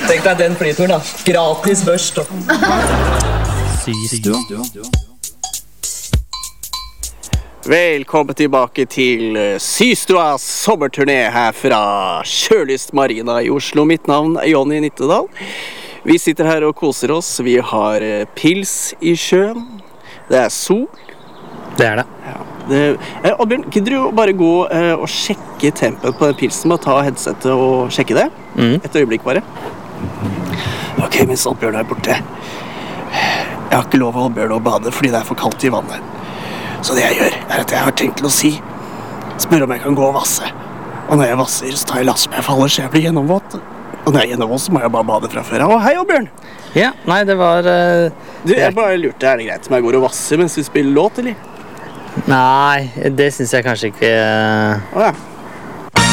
Tenk deg den flyturen da. Gratis børst. Systua. Velkommen tilbake til Systuas sommerturné her fra Kjølyst Marina i Oslo. Mitt navn er Jonny Nittedal. Vi sitter her og koser oss. Vi har pils i sjøen. Det er sol. Det er det. Ja. Oddbjørn, gidder du bare gå og sjekke tempen på den pilsen? Bare ta headsetet og sjekke det? Et øyeblikk bare. Ok, mens Oddbjørn er borte. Jeg har ikke lov av Oddbjørn å bade fordi det er for kaldt i vannet. Så det jeg gjør, er at jeg har tenkt til å spørre om jeg kan gå og vasse. Og når jeg vasser, så tar jeg lass som jeg faller, så jeg blir gjennomvåt. Og når jeg er gjennomvåt, så må jeg bare bade fra før. Å, hei, Oddbjørn! Ja, nei, det var... Du, jeg bare lurte, er det greit om jeg går og vasser mens vi spiller låt, eller? Nei, det synes jeg kanskje ikke... Å ja.